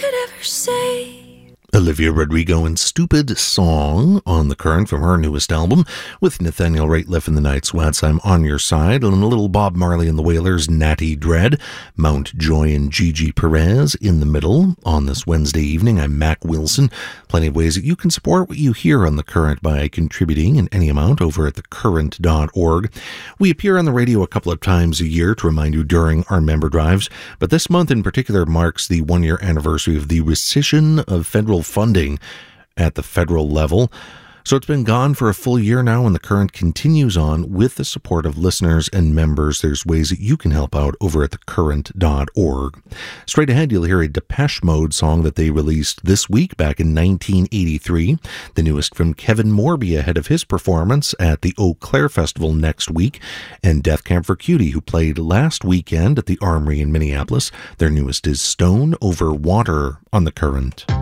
could ever say. Olivia Rodrigo and Stupid Song on The Current from her newest album, with Nathaniel Rateliff and the Night Sweats, I'm on Your Side, and a little Bob Marley and the Wailers, Natty Dread, Mountjoy and Gigi Perez in the middle. On this Wednesday evening, I'm Mac Wilson. Plenty of ways that you can support what you hear on The Current by contributing in any amount over at thecurrent.org. We appear on the radio a couple of times a year to remind you during our member drives, but this month in particular marks the one-year anniversary of the rescission of federal funding at the federal level. So it's been gone for a full year now, and The Current continues on with the support of listeners and members. There's ways that you can help out over at thecurrent.org. Straight ahead, you'll hear a Depeche Mode song that they released this week back in 1983, the newest from Kevin Morby ahead of his performance at the Eau Claire Festival next week, and Death Camp for Cutie, who played last weekend at the Armory in Minneapolis. Their newest is Stone Over Water on The Current.